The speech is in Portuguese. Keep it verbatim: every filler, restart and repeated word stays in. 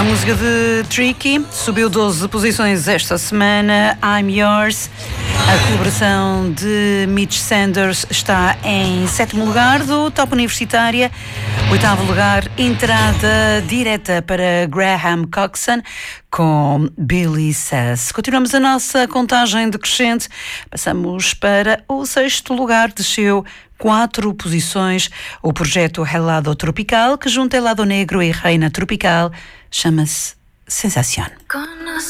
música de Tricky subiu doze posições esta semana. I'm Yours. A colaboração de Mitch Sanders está em sétimo lugar do Top Universitária. Oitavo lugar, entrada direta para Graham Coxon com Billy Sass. Continuamos a nossa contagem decrescente. Passamos para o sexto lugar. Desceu quatro posições o projeto Helado Tropical, que junta Helado Negro e Reina Tropical. Chama-se Sensación.